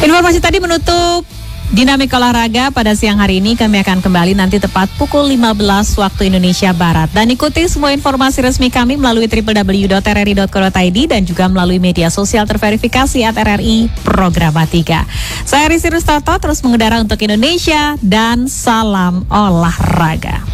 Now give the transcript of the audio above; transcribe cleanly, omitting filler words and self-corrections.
Informasi tadi menutup Dinamika Olahraga pada siang hari ini. Kami akan kembali nanti tepat pukul 15 waktu Indonesia Barat. Dan ikuti semua informasi resmi kami melalui www.rri.co.id dan juga melalui media sosial terverifikasi @RRI Programa 3. Saya Risi Rustoto, terus mengudara untuk Indonesia dan salam olahraga.